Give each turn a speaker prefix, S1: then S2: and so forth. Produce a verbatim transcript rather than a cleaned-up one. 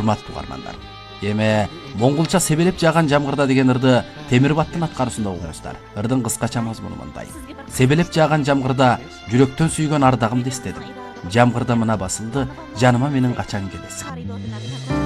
S1: урматтуу угармандар. Эми Монголча себелеп жааган жамгырда деген ырды Темирбаттын аткаруусунда угуңуздар. Ырдын кыскача мазмуну мындай. Себелеп жааган жамгырда жүрөктөн сүйгөн ардагымды эстедим. Жамгырда мына басылды, жаныма менин качан келесиң.